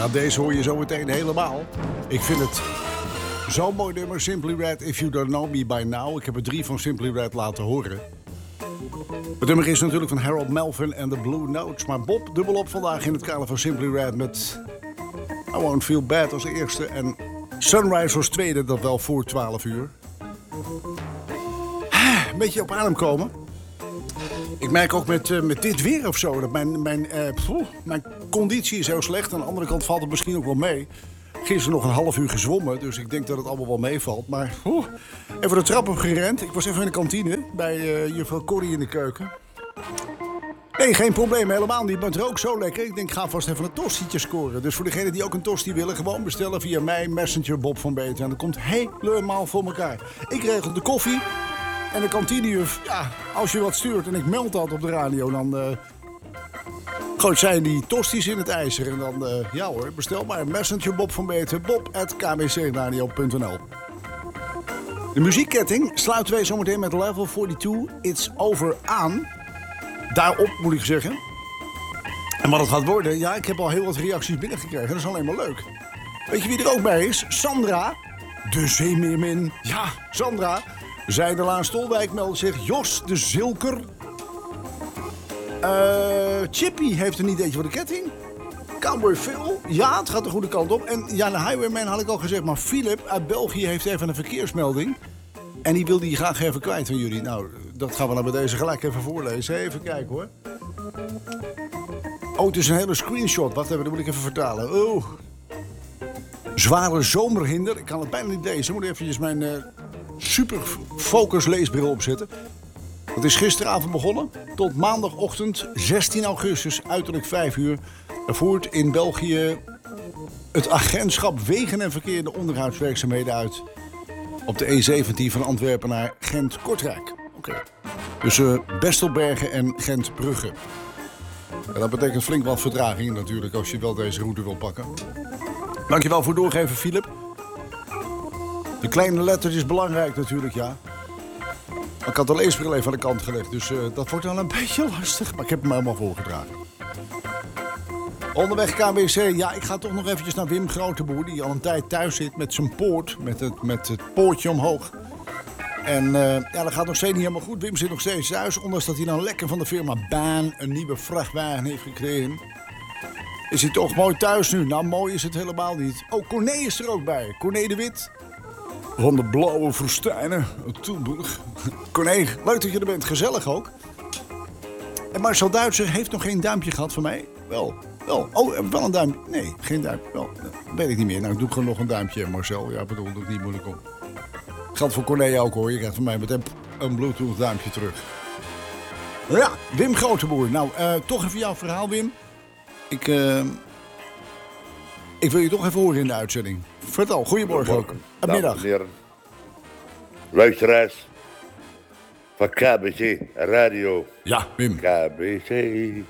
Ja, deze hoor je zo meteen helemaal. Ik vind het zo'n mooi nummer, Simply Red, If You Don't Know Me By Now. Ik heb er 3 van Simply Red laten horen. Het nummer is natuurlijk van Harold Melvin en The Blue Notes. Maar Bob dubbelop vandaag in het kader van Simply Red met I Won't Feel Bad als eerste. En Sunrise als tweede, dat wel voor 12 uur. Een beetje op adem komen. Ik merk ook met dit weer of zo dat mijn conditie is heel slecht. Aan de andere kant valt het misschien ook wel mee. Gisteren nog een half uur gezwommen, dus ik denk dat het allemaal wel meevalt. Maar even de trap op gerend. Ik was even in de kantine bij juffrouw Corrie in de keuken. Nee, geen probleem, helemaal niet. Maar het rook zo lekker. Ik denk, ga vast even een tostietje scoren. Dus voor degenen die ook een tosti willen, gewoon bestellen via mij, Messenger Bob van Beter. En dat komt helemaal voor elkaar. Ik regel de koffie. En de kantinejuf, ja, als je wat stuurt en ik meld dat op de radio, dan gooit zij die tosties in het ijzer. En dan, ja hoor, bestel maar Messenger Bob van Beter, bob@kbcradio.nl. De muziekketting sluiten wij zometeen met Level 42, It's Over aan. Daarop moet ik zeggen. En wat het gaat worden, ja, ik heb al heel wat reacties binnengekregen. Dat is alleen maar leuk. Weet je wie er ook bij is? Sandra, de zeemeermin. Ja, Sandra. Zijdelaan Stolwijk meldt zich. Jos de Zilker. Chippy heeft een ideetje voor de ketting. Cowboy Phil. Ja, het gaat de goede kant op. En ja, de Highwayman had ik al gezegd. Maar Philip uit België heeft even een verkeersmelding. En die wil die graag even kwijt van jullie. Nou, dat gaan we dan bij deze gelijk even voorlezen. Even kijken hoor. Oh, het is een hele screenshot. Wacht even, dat moet ik even vertalen. Oh. Zware zomerhinder. Ik kan het bijna niet lezen. Ik moet even mijn super focus leesbril opzetten. Het is gisteravond begonnen. Tot maandagochtend 16 augustus, uiterlijk 5 uur. Er voert in België het agentschap Wegen en Verkeer de onderhoudswerkzaamheden uit. Op de E17 van Antwerpen naar Gent-Kortrijk. Oké. Tussen Bestelbergen en Gent-Brugge. En dat betekent flink wat vertraging natuurlijk als je wel deze route wil pakken. Dankjewel voor het doorgeven, Philip. De kleine letter is belangrijk natuurlijk, ja. Maar ik had de leesbril even aan de kant gelegd, dus dat wordt wel een beetje lastig. Maar ik heb hem helemaal voorgedragen. Onderweg KBC, ja, ik ga toch nog eventjes naar Wim Groteboer... die al een tijd thuis zit met zijn poort, met het poortje omhoog. En ja, dat gaat nog steeds niet helemaal goed. Wim zit nog steeds thuis, ondanks dat hij dan lekker van de firma Baan... een nieuwe vrachtwagen heeft gekregen. Is hij toch mooi thuis nu? Nou, mooi is het helemaal niet. Oh, Corné is er ook bij. Corné de Wit. Van de Blauwe Verstijnen uit Tilburg. Corné, leuk dat je er bent. Gezellig ook. En Marcel Duitser heeft nog geen duimpje gehad van mij. Wel. Oh, wel een duimpje. Nee, geen duimpje. Wel, weet ik niet meer. Nou, ik doe gewoon nog een duimpje, Marcel. Ja, bedoel, doe ik niet moeilijk om. Geldt voor Corné ook, hoor. Je krijgt van mij meteen een Bluetooth duimpje terug. Ja, Wim Groteboer. Nou, toch even jouw verhaal, Wim. Ik wil je toch even horen in de uitzending. Vertel, goedemorgen ook. Middag. Luisteraars van KBC Radio. Ja, Wim. KBC.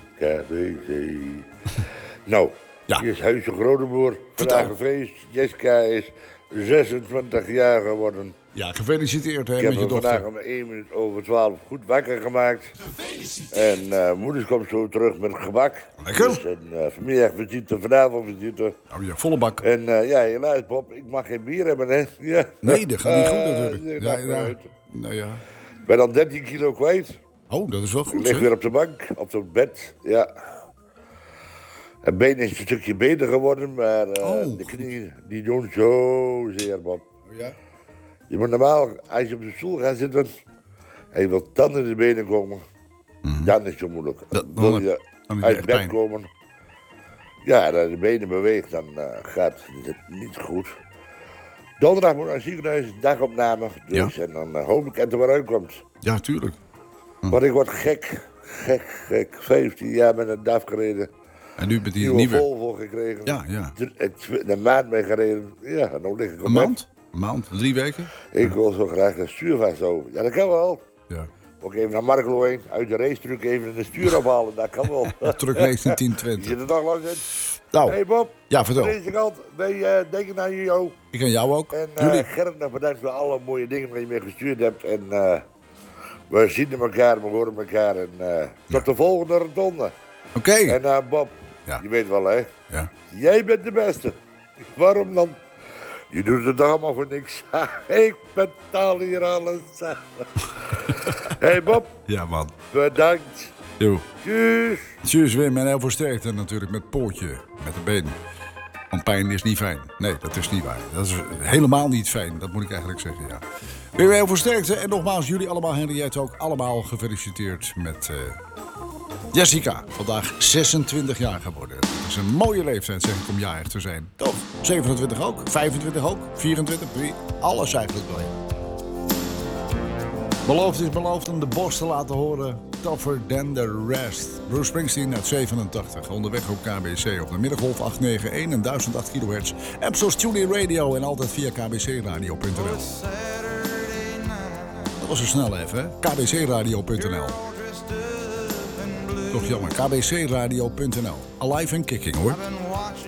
Nou, ja. Hier is Huisje Groteboer. Vandaag gefeest. Jessica is 26 jaar geworden. Ja, gefeliciteerd hè, met je dochter. Ik heb vandaag om 1 minuut over 12 goed wakker gemaakt. En moeders komt zo terug met gebak. Lekker. Dus een vanmiddag vanavond visite. Oh ja, volle bak. En ja, helaas Bob, ik mag geen bier hebben hè. Ja. Nee, dat gaat niet goed natuurlijk. Nou ja. Ik ben al 13 kilo kwijt. Oh, dat is wel goed. Ik lig weer op de bank, op het bed, ja. Het been is een stukje beter geworden, maar de knieën die doen zo zeer, Bob. Ja. Je moet normaal, als je op de stoel gaat zitten en je wilt tanden in de benen komen, dan is het zo moeilijk. Wil je uit het bed komen, ja, dat de benen beweegt, dan gaat het niet goed. Donderdag moet ik naar het ziekenhuis, dagopname, dus, en dan hoop ik dat er weer uitkomt. Ja, tuurlijk. Want ik word gek. 15 jaar met een DAF gereden. En nu met die nieuwe Volvo gekregen. Ja. Een maand mee gereden. Ja, nou lig ik op Een maand? 3 weken? Ik wil zo graag een stuur vast over. Ja, dat kan wel. Ja. Ook even naar Markelo heen, uit de racetruck even een stuur ophalen. Dat kan wel. Truck 1920. Je zit er nog langs in. Nou, hey Bob. Ja, vertel. Aan deze kant, wij denken aan jou. Ik aan jou ook. En Gerrit, nog bedankt voor alle mooie dingen die je mee gestuurd hebt. En we zien elkaar, we horen elkaar. En tot de volgende rotonde. Oké. En Bob, Ja. Je weet wel, hè? Ja. Jij bent de beste. Waarom dan? Je doet het allemaal voor niks. Ik betaal hier alles. Hey Bob. Ja, man. Bedankt. Jo. Tjus. Tjus, Wim. En heel veel sterkte natuurlijk met pootje, met de been. Want pijn is niet fijn. Nee, dat is niet waar. Dat is helemaal niet fijn. Dat moet ik eigenlijk zeggen, ja. Weer heel veel sterkte. En nogmaals, jullie allemaal, Henriette ook, allemaal gefeliciteerd met Jessica. Vandaag 26 jaar geworden. Dat is een mooie leeftijd, zeg ik, om jarig te zijn. Toch? 27 ook? 25 ook? 24? 3? Alles eigenlijk wel, ja. Beloofd is beloofd om de Bos te laten horen. Tougher than the rest. Bruce Springsteen uit 87. Onderweg op KBC op de middengolf 891 en 1008 kHz. Apps zoals TuneIn Radio en altijd via kbcradio.nl. Dat was zo snel even, hè? kbcradio.nl. Toch jammer, kbcradio.nl. Alive and kicking, hoor.